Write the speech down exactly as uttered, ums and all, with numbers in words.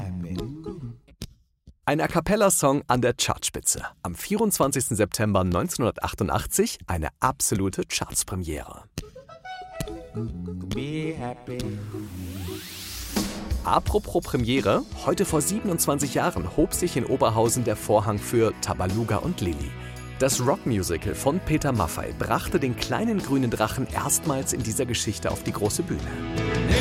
Ein A-cappella-Song an der Chartspitze. Am vierundzwanzigsten September neunzehnhundertachtundachtzig eine absolute Chartspremiere. Apropos Premiere, heute vor siebenundzwanzig Jahren hob sich in Oberhausen der Vorhang für Tabaluga und Lilli. Das Rockmusical von Peter Maffay brachte den kleinen grünen Drachen erstmals in dieser Geschichte auf die große Bühne.